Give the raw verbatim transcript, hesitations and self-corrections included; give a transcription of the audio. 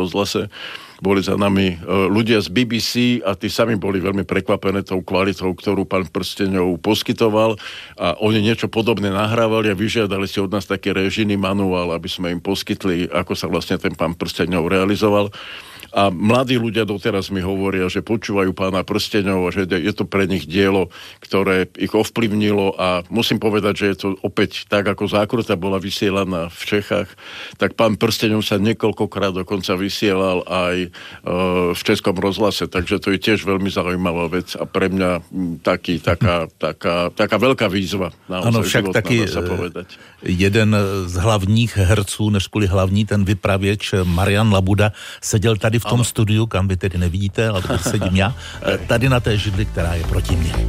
rozhlase. Boli za nami ľudia z bé bé cé a tí sami boli veľmi prekvapené tou kvalitou, ktorú pán Prsteňov poskytoval a oni niečo podobné nahrávali a vyžiadali si od nás taký režijný manuál, aby sme im poskytli, ako sa vlastne ten pán Prsteňov realizoval. A mladí ľudia doteraz mi hovoria, že počúvajú pána Prsteňov a že je to pre nich dielo, ktoré ich ovplyvnilo a musím povedať, že je to opäť tak, ako Zákruta bola vysielaná v Čechách, tak pán Prsteňov sa niekoľkokrát dokonca vysielal aj e, v Českom rozhlase, takže to je tiež veľmi zaujímavá vec a pre mňa taký, taká, taká, taká veľká výzva. Ano, však taky sa povedať. Jeden z hlavních herců, než kvůli hlavní, ten vypravěč Marian Labuda, seděl tady v tom ano. studiu, kam vy tedy nevidíte, ale tady sedím já, tady na té židli, která je proti mně.